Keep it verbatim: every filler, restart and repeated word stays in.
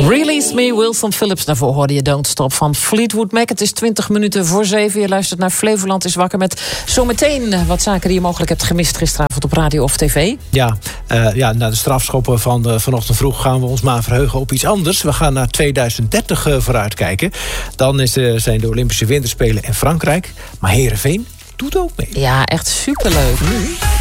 Release Me, Wilson Phillips. Daarvoor hoorde je Don't Stop van Fleetwood Mac. Het is twintig minuten voor zeven. Je luistert naar Flevoland is wakker met zometeen wat zaken die je mogelijk hebt gemist gisteravond op radio of tv. Ja, uh, ja na de strafschoppen van de, vanochtend vroeg gaan we ons maar verheugen op iets anders. We gaan naar tweeduizend dertig uh, vooruitkijken. Dan is, uh, zijn de Olympische Winterspelen in Frankrijk. Maar Heerenveen doet ook mee. Ja, echt superleuk.